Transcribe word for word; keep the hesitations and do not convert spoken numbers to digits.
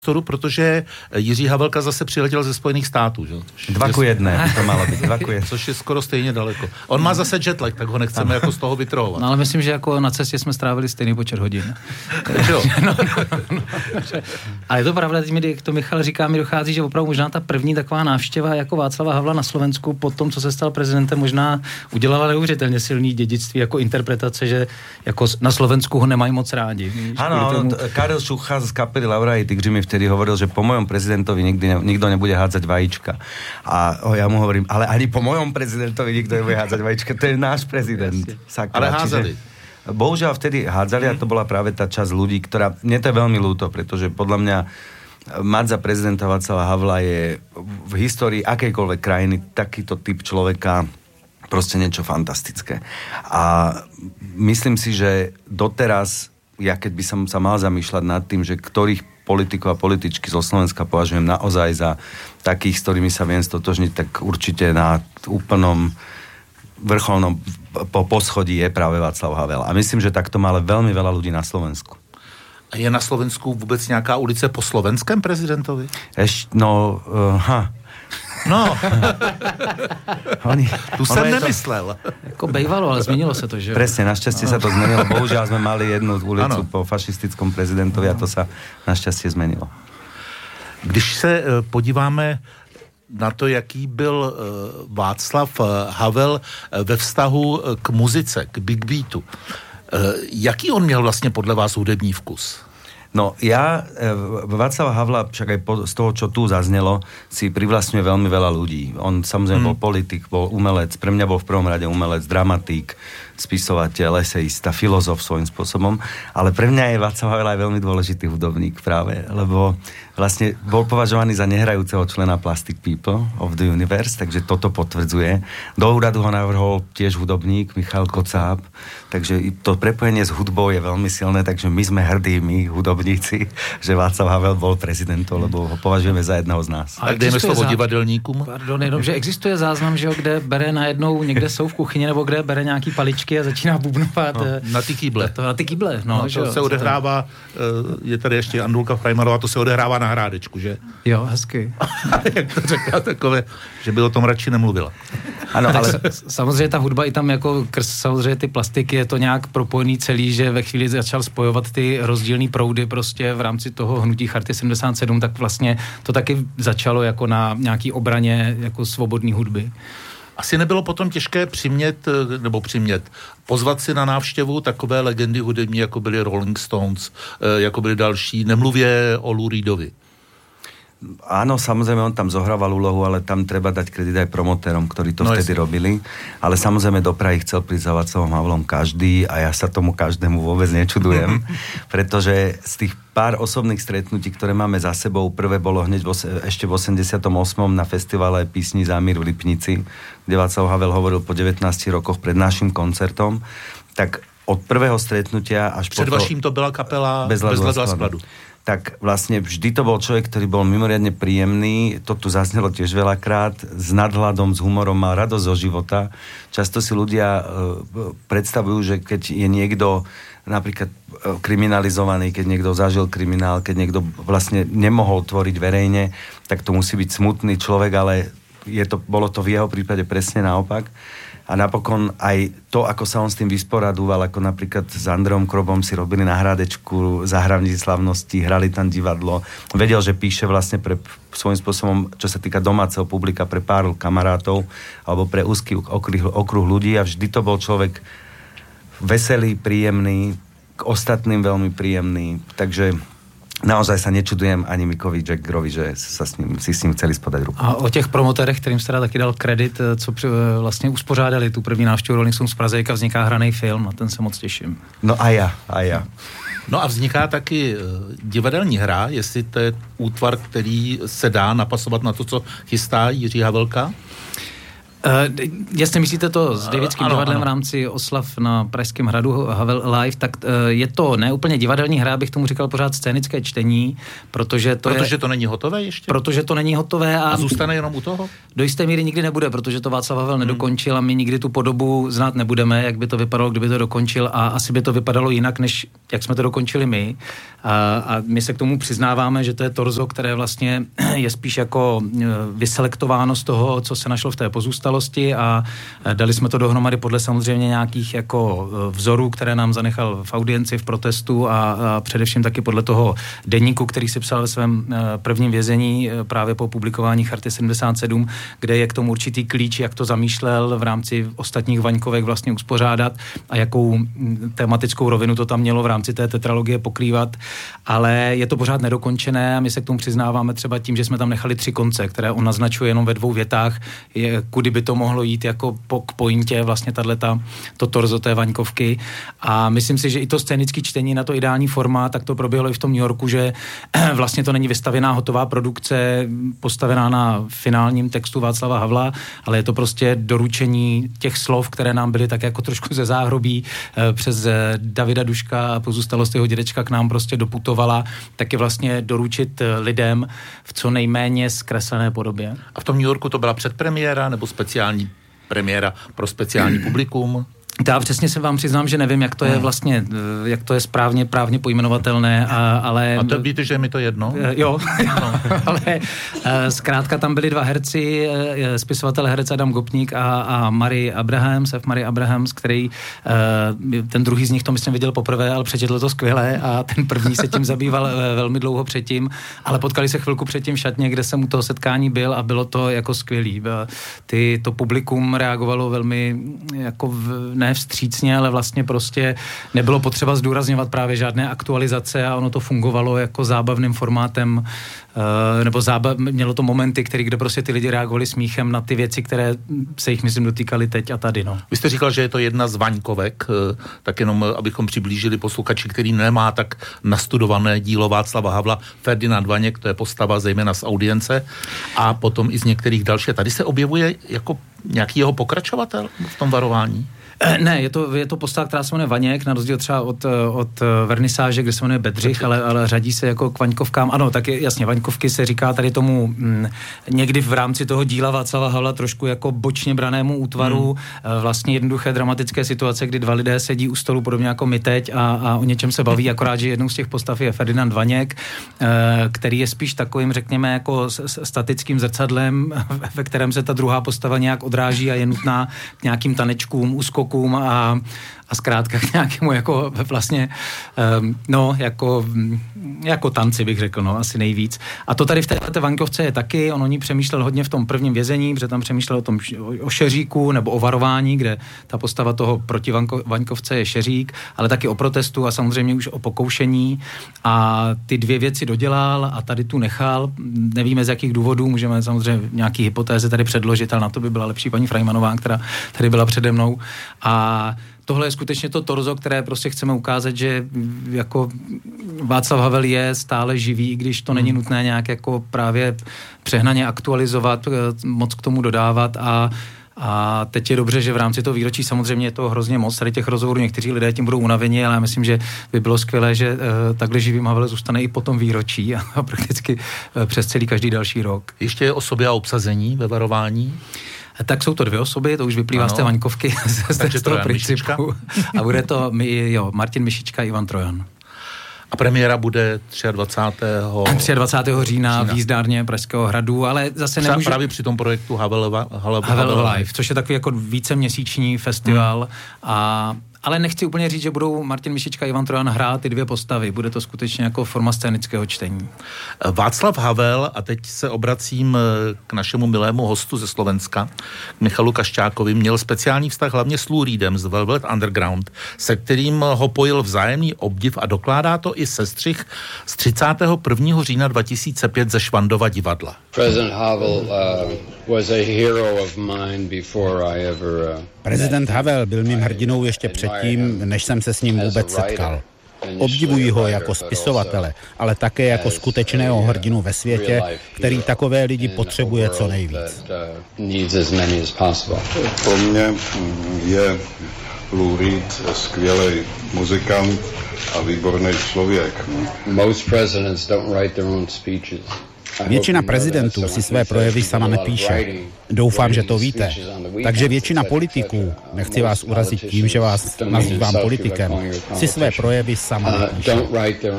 protože Jiří Havelka zase přiletěl ze Spojených států. Že? Dva ku jedné by to malo být. Dva ku jedné. Což je skoro stejně daleko. On má zase jetlag, tak ho nechceme jako z toho vytrhovat. No ale myslím, že jako na cestě jsme strávili stejný počet hodin. Jo. no, no, no, no. Ale je to pravda, teď mi, jak to Michal říká, mi dochází, že opravdu možná ta první taková návštěva jako Václava Havla na Slovensku po tom, co se stal prezidentem, možná udělala neuvěřitelně silný dědictví jako interpretace, že jako na Slovensku ho nemají moc rádi. Áno, tomu... Karel Šucha z kapely Laura i Tigři mi vtedy hovoril, že po mojom prezidentovi nikdy ne, nikto nebude hádzať vajíčka. A o, ja mu hovorím, ale ani po mojom prezidentovi nikto nebude hádzať vajíčka, to je náš prezident. Sakra, ale hádzali. Čiže, bohužiaľ vtedy hádzali a to bola práve tá časť ľudí, ktorá, mne to je veľmi ľúto, pretože podľa mňa mať za prezidenta Václava Havla je v histórii akejkoľvek krajiny takýto typ človeka proste niečo fantastické. A myslím si, že doteraz, ja keď by som sa mal zamýšľať nad tým, že ktorých politikov a političky zo Slovenska považujem naozaj za takých, s ktorými sa viem stotožniť, tak určite na úplnom vrcholnom po poschodí je práve Václav Havel. A myslím, že takto má ale veľmi veľa ľudí na Slovensku. A je na Slovensku vôbec nejaká ulice po slovenském prezidentovi? Eš, no, uh, ha. No. Oni, tu jsem nemyslel. To, jako bejvalo, ale změnilo se to, že? Presne, našťastie sa to zmenilo. Bohužiaľ sme mali jednu ulicu ano. po fašistickom prezidentovi a to sa našťastie zmenilo. Když se podíváme na to, jaký byl Václav Havel ve vztahu k muzice, k big beatu, jaký on měl vlastně podle vás hudební vkus? No ja, Václava Havla, však aj po, z toho, čo tu zaznelo, si privlastňuje veľmi veľa ľudí. On samozrejme mm. bol politik, bol umelec, pre mňa bol v prvom rade umelec, dramatík, spisovateľ, eseista, filozof svojím spôsobom, ale pre mňa je Václav Havel aj veľmi dôležitý hudobník práve, lebo vlastne bol považovaný za nehrajúceho člena Plastic People of the Universe, takže toto potvrdzuje. Do úradu ho navrhol tiež hudobník Michal Kocáb, takže to prepojenie s hudbou je veľmi silné, takže my sme hrdí, my hudobníci, že Václav Havel bol prezidentom, lebo ho považujeme za jedného z nás. A dejme slovo divadelníkům? Pardon, jenom, že existuje záznam, že jo, kde bere najednou, někde jsou v kuchyni, nebo kde bere nějaký paličky a začíná bubnovat. No, na ty kýble. To, na ty kýble, no. no to jo, se odehrává, je tady ještě Andulka Frajmarová, to se odehrává na Hrádečku, že? Jo, hezky. Jak to řekla takové, že by o tom radši nemluvila. Ano, ale samozřejmě ta hudba i tam jako krz samozřejmě ty plastiky je to nějak propojený celý, že ve chvíli začal spojovat ty rozdílný proudy prostě v rámci toho hnutí Charty sedmdesát sedm, tak vlastně to taky začalo jako na nějaký obraně jako svobodné hudby. Asi nebylo potom těžké přimět, nebo přimět, pozvat si na návštěvu takové legendy hudební, jako byly Rolling Stones, jako byly další, nemluvě o Lou Reedovi. Áno, samozrejme, on tam zohrával úlohu, ale tam treba dať kredit aj promotérom, ktorí to no vtedy jasne. robili. Ale samozrejme do Prahy chcel prísť za Václavom Havlom každý a ja sa tomu každému vôbec nečudujem, pretože z tých pár osobných stretnutí, ktoré máme za sebou, prvé bolo hneď vo, ešte v osemdesiatom ôsmom na festivale písni Zámír v Lipnici, kde Václav Havel hovoril po devätnástich rokoch pred našim koncertom, tak od prvého stretnutia až Před po to... Před vaším to byla kapela Bez ľadu a skladu. Tak vlastne vždy to bol človek, ktorý bol mimoriadne príjemný, to tu zaznelo tiež veľakrát, s nadhľadom, s humorom, mal radosť zo života. Často si ľudia e, predstavujú, že keď je niekto napríklad e, kriminalizovaný, keď niekto zažil kriminál, keď niekto vlastne nemohol tvoriť verejne, tak to musí byť smutný človek, ale je to, bolo to v jeho prípade presne naopak. A napokon aj to, ako sa on s tým vysporadúval, ako napríklad s Andreom Krobom si robili na Hrádečku záhravní slavnosti, hrali tam divadlo. Vedel, že píše vlastne pre svojím spôsobom, čo sa týka domáceho publika, pre pár kamarátov alebo pre úzky okruh, okruh ľudí a vždy to bol človek veselý, príjemný, k ostatným veľmi príjemný. Takže naozaj sa nečudujem ani Mikovi Jaggerovi, že sa s ním, si s ním chceli spodať ruku. A o těch promotérech, kterým jste taky dal kredit, co při, vlastně uspořádali tu první návštěvu Rolling Stones v Praze, jak vzniká hranej film, na ten se moc těším. No a já, a já. No a vzniká taky divadelní hra, jestli to je útvar, který se dá napasovat na to, co chystá Jiří Havelka? Uh, jestli myslíte to s Davidským uh, divadlem ano. v rámci oslav na Pražském hradu Havel Live, tak uh, je to ne úplně divadelní hra, bych tomu říkal pořád scénické čtení, protože to Protože je, to není hotové ještě? Protože to není hotové. A, a zůstane jenom u toho? Do jisté míry nikdy nebude, protože to Václav Havel nedokončil a my nikdy tu podobu znát nebudeme, jak by to vypadalo, kdyby to dokončil a asi by to vypadalo jinak, než jak jsme to dokončili my. A, a my se k tomu přiznáváme, že to je torzo, které vlastně je spíš jako vyselektováno z toho, co se našlo v té pozůstalosti a dali jsme to dohromady podle samozřejmě nějakých jako vzorů, které nám zanechal v audienci, v protestu a, a především taky podle toho deníku, který si psal ve svém prvním vězení právě po publikování Charty sedmdesát sedm, kde je k tomu určitý klíč, jak to zamýšlel v rámci ostatních Vaňkovek vlastně uspořádat a jakou tematickou rovinu to tam mělo v rámci té tetralogie pokrývat, ale je to pořád nedokončené a my se k tomu přiznáváme třeba tím, že jsme tam nechali tři konce, které on naznačuje jenom ve dvou větách, je, kudy by to mohlo jít jako po, k pointě vlastně tato, to torzo té Vaňkovky a myslím si, že i to scénické čtení na to ideální forma, tak to proběhlo i v tom New Yorku, že vlastně to není vystavěná hotová produkce postavená na finálním textu Václava Havla, ale je to prostě doručení těch slov, které nám byly tak jako trošku ze záhrobí přes Davida Duška a pozůstalost jeho dědečka k nám prostě doputovala, taky vlastně doručit lidem v co nejméně zkreslené podobě. A v tom New Yorku to byla předpremiéra nebo speciální premiéra pro speciální publikum? Já přesně se vám přiznám, že nevím, jak to je vlastně, jak to je správně právně pojmenovatelné, a, ale... A to víte, že je mi to jedno? Jo, no. ale zkrátka tam byli dva herci, spisovatel herec Adam Gopník a, a Mary Abrahams, F. Mary Abrahams, který ten druhý z nich to myslím viděl poprvé, ale přečetl to skvěle a ten první se tím zabýval velmi dlouho předtím, ale potkali se chvilku předtím v šatně, kde jsem u toho setkání byl a bylo to jako skvělý. Ty, to publikum reagovalo velmi jako v, ne vstřícně, ale vlastně prostě nebylo potřeba zdůrazňovat právě žádné aktualizace a ono to fungovalo jako zábavným formátem, nebo zábav, mělo to momenty, které, kde prostě ty lidi reagovali smíchem na ty věci, které se jich, myslím, dotýkaly teď a tady, no. Vy jste říkal, že je to jedna z Vaňkovek, tak jenom abychom přiblížili posluchači, který nemá tak nastudované dílo Václava Havla, Ferdinand Vaněk, to je postava zejména z audience a potom i z některých dalších. Tady se objevuje jako nějaký jeho pokračovatel v tom varování? Ne, je to, je to postava, která se jmenuje Vaněk, na rozdíl třeba od, od vernisáže, kde se jmenuje Bedřich, ale, ale řadí se jako k Vaňkovkám. Ano, tak je, jasně, Vaňkovky se říká tady tomu m, někdy v rámci toho díla Václava Havla trošku jako bočně branému útvaru, hmm. vlastně jednoduché dramatické situace, kdy dva lidé sedí u stolu, podobně jako my teď a, a o něčem se baví, akorát, že jednou z těch postav je Ferdinand Vaněk, který je spíš takovým, řekněme, jako statickým zrcadlem, ve kterém se ta druhá postava nějak odráží a je nutná k nějakým tanečkům, úskokům a, a zkrátka k nějakému jako vlastně, um, no, jako, jako tanci bych řekl, no, asi nejvíc. A to tady v této Vaňkovce je taky, on o ní přemýšlel hodně v tom prvním vězení, protože tam přemýšlel o tom o šeříku nebo o varování, kde ta postava toho proti Vaňkovce je šeřík, ale taky o protestu a samozřejmě už o pokoušení a ty dvě věci dodělal a tady tu nechal, nevíme z jakých důvodů, můžeme samozřejmě nějaký hypotézy tady předložit, ale na to by byla lepší paní Frajmanová, která tady byla přede mnou a tohle je skutečně to torzo, které prostě chceme ukázat, že jako Václav Havel je stále živý, i když to není nutné nějak jako právě přehnaně aktualizovat, moc k tomu dodávat a A teď je dobře, že v rámci toho výročí samozřejmě je to hrozně moc, tady těch rozhovorů, někteří lidé tím budou unaveni, ale já myslím, že by bylo skvělé, že uh, takhle živým Havel zůstane i po tom výročí a, a prakticky uh, přes celý každý další rok. Ještě osoby a obsazení ve varování? Tak jsou to dvě osoby, to už vyplývá ano. z té Vaňkovky, z toho principu. A bude to jo, Martin Mišička a Ivan Trojan. A premiéra bude dvacátého třetího dvacátého října v jízdárně Pražského hradu, ale zase nemůžu... Právě při tom projektu Havel, Havel, Havel, Havel Live, což je takový jako víceměsíční festival hmm. a ale nechci úplně říct, že budou Martin Mišička a Ivan Trojan hrát ty dvě postavy. Bude to skutečně jako forma scénického čtení. Václav Havel, a teď se obracím k našemu milému hostu ze Slovenska, k Michalu Kaščákovi, měl speciální vztah hlavně s Lou Reedem z Velvet Underground, se kterým ho pojil vzájemný obdiv a dokládá to i sestřih z třicátého prvního října dva tisíce pět ze Švandova divadla. President Havel uh, was a hero of mine before I ever uh, Prezident Havel byl mým hrdinou ještě předtím, než jsem se s ním vůbec setkal. Obdivuji ho jako spisovatele, ale také jako skutečného hrdinu ve světě, který takové lidi potřebuje co nejvíc. Pro mě je Lou Reed skvělý muzikant a výborný člověk. Většina prezidentů si své projevy sama nepíše. Doufám, že to víte. Takže většina politiků, nechci vás urazit tím, že vás nazývám politikem, si své projevy sama nepíše.